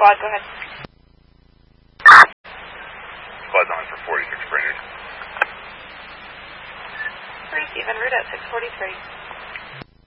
squad, go ahead. Squad's on for 46 Brainerd. 3, Stephen, route at 643.